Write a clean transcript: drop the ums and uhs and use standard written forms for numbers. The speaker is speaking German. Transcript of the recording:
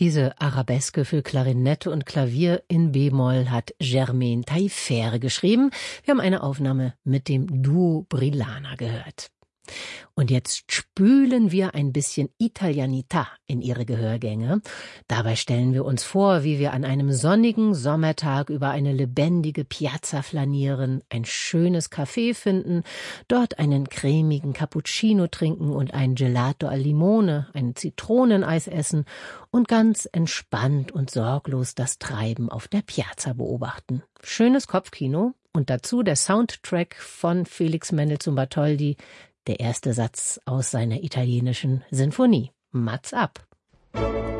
Diese Arabeske für Klarinette und Klavier in B-Moll hat Germaine Taillefer geschrieben. Wir haben eine Aufnahme mit dem Duo Brillana gehört. Und jetzt spülen wir ein bisschen Italianità in ihre Gehörgänge. Dabei stellen wir uns vor, wie wir an einem sonnigen Sommertag über eine lebendige Piazza flanieren, ein schönes Café finden, dort einen cremigen Cappuccino trinken und ein Gelato al Limone, ein Zitroneneis essen und ganz entspannt und sorglos das Treiben auf der Piazza beobachten. Schönes Kopfkino und dazu der Soundtrack von Felix Mendelssohn Bartholdy, der erste Satz aus seiner italienischen Sinfonie. Mats ab!